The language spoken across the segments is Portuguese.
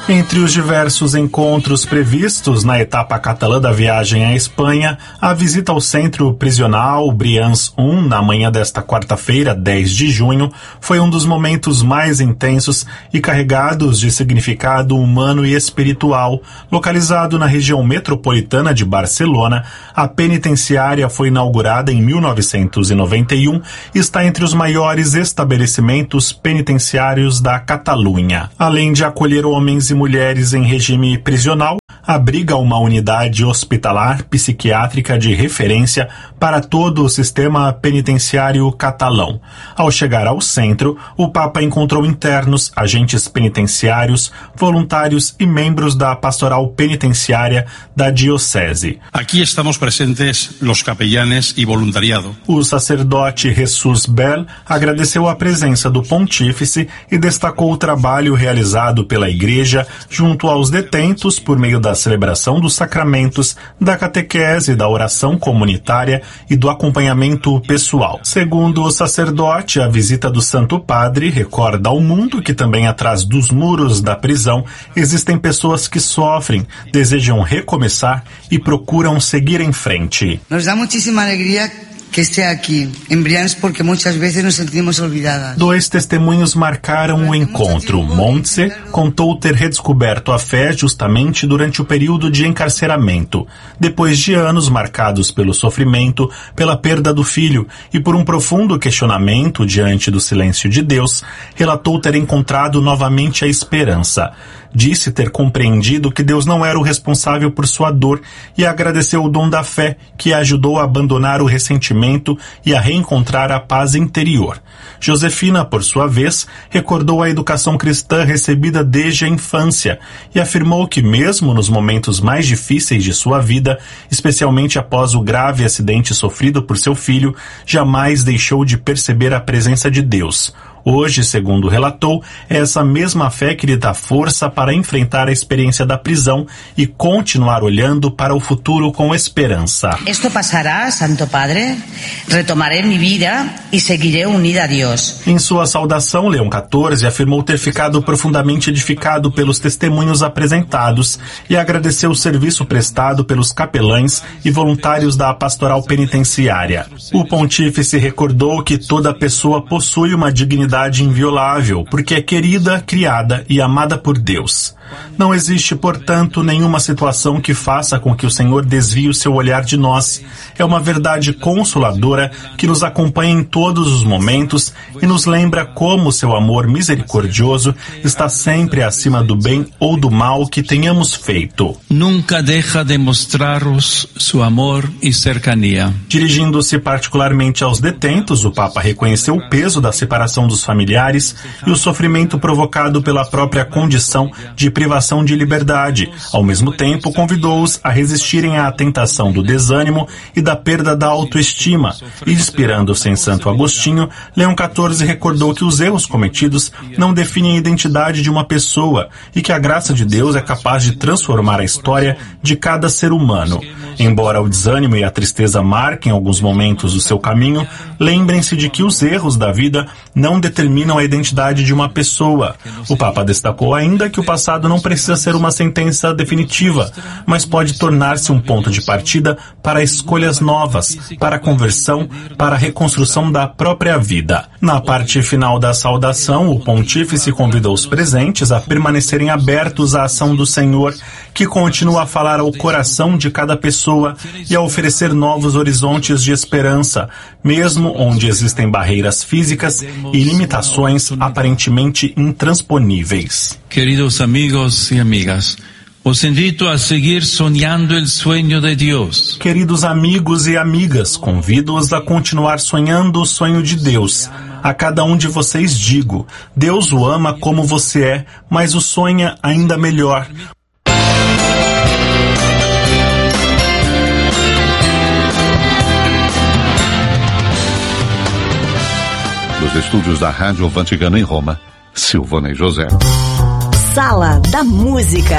Entre os diversos encontros previstos na etapa catalã da viagem à Espanha, a visita ao centro prisional Brians 1, na manhã desta quarta-feira, 10 de junho, foi um dos momentos mais intensos e carregados de significado humano e espiritual. Localizado na região metropolitana de Barcelona, a penitenciária foi inaugurada em 1991 e está entre os maiores estabelecimentos penitenciários da Catalunha. Além de acolher homens e mulheres em regime prisional, abriga uma unidade hospitalar psiquiátrica de referência para todo o sistema penitenciário catalão. Ao chegar ao centro, o Papa encontrou internos, agentes penitenciários, voluntários e membros da pastoral penitenciária da diocese. Aqui estamos presentes os capellanes e voluntariado. O sacerdote Jesus Bell agradeceu a presença do pontífice e destacou o trabalho realizado pela Igreja junto aos detentos por meio da celebração dos sacramentos, da catequese, da oração comunitária e do acompanhamento pessoal. Segundo o sacerdote, a visita do Santo Padre recorda ao mundo que também atrás dos muros da prisão existem pessoas que sofrem, desejam recomeçar e procuram seguir em frente. Nos dá muitíssima alegria que esteja aqui, em Brians, porque muitas vezes nos sentimos olvidadas. 2 testemunhos marcaram o encontro. Montse contou ter redescoberto a fé justamente durante o período de encarceramento, depois de anos marcados pelo sofrimento, pela perda do filho e por um profundo questionamento diante do silêncio de Deus, relatou ter encontrado novamente a esperança. Disse ter compreendido que Deus não era o responsável por sua dor e agradeceu o dom da fé que a ajudou a abandonar o ressentimento e a reencontrar a paz interior. Josefina, por sua vez, recordou a educação cristã recebida desde a infância e afirmou que mesmo nos momentos mais difíceis de sua vida, especialmente após o grave acidente sofrido por seu filho, jamais deixou de perceber a presença de Deus. Hoje, segundo relatou, é essa mesma fé que lhe dá força para enfrentar a experiência da prisão e continuar olhando para o futuro com esperança. Esto passará, Santo Padre. Retomaré minha vida e seguiré unida a Deus. Em sua saudação, Leão XIV afirmou ter ficado profundamente edificado pelos testemunhos apresentados e agradeceu o serviço prestado pelos capelães e voluntários da pastoral penitenciária. O pontífice recordou que toda pessoa possui uma dignidade inviolável, porque é querida, criada e amada por Deus. Não existe, portanto, nenhuma situação que faça com que o Senhor desvie o seu olhar de nós. É uma verdade consoladora que nos acompanha em todos os momentos e nos lembra como seu amor misericordioso está sempre acima do bem ou do mal que tenhamos feito. Nunca deixa de mostrar-nos seu amor e cercania. Dirigindo-se particularmente aos detentos, o Papa reconheceu o peso da separação dos familiares e o sofrimento provocado pela própria condição de privação de liberdade. Ao mesmo tempo, convidou-os a resistirem à tentação do desânimo e da perda da autoestima. E, inspirando-se em Santo Agostinho, Leão XIV recordou que os erros cometidos não definem a identidade de uma pessoa e que a graça de Deus é capaz de transformar a história de cada ser humano. Embora o desânimo e a tristeza marquem alguns momentos do seu caminho, lembrem-se de que os erros da vida não determinam a identidade de uma pessoa. O Papa destacou ainda que o passado não precisa ser uma sentença definitiva, mas pode tornar-se um ponto de partida para escolhas novas, para a conversão, para a reconstrução da própria vida. Na parte final da saudação, o pontífice convidou os presentes a permanecerem abertos à ação do Senhor, que continua a falar ao coração de cada pessoa e a oferecer novos horizontes de esperança, mesmo onde existem barreiras físicas e limitações aparentemente intransponíveis. Queridos amigos e amigas, os invito a seguir sonhando o sonho de Deus. Queridos amigos e amigas, convido-os a continuar sonhando o sonho de Deus. A cada um de vocês digo, Deus o ama como você é, mas o sonha ainda melhor. Dos estúdios da Rádio Vaticano em Roma, Silvana e José. Sala da Música.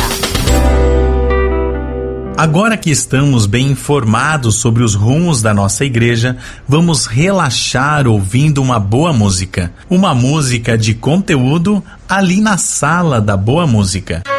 Agora que estamos bem informados sobre os rumos da nossa igreja, vamos relaxar ouvindo uma boa música. Uma música de conteúdo ali na Sala da Boa Música.